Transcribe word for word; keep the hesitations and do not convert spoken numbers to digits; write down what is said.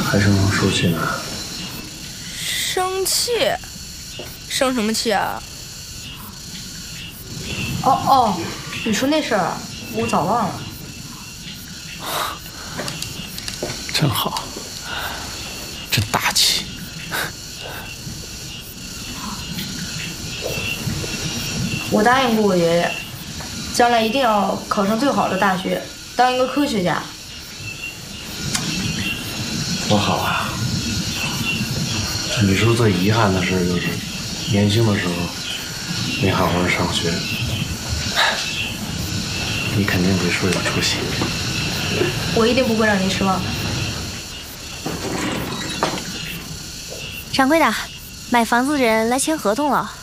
还生生气呢？ 生气？生什么气啊？ 哦哦，你说那事儿，我早忘了。 真好，真大气。 我答应过我爷爷，将来一定要考上最好的大学，当一个科学家。 多好啊！你说最遗憾的事就是，年轻的时候没好好上学。你肯定得说有出息。 我一定不会让您失望的。 掌柜的，买房子的人来签合同了。